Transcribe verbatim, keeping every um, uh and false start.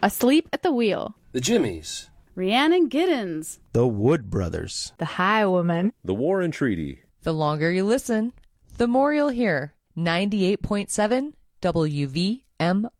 Asleep at the Wheel, The Jimmies, Rhiannon Giddens, The Wood Brothers, The Highwoman, The War and Treaty. The longer you listen, the more you'll hear. ninety-eight point seven W V M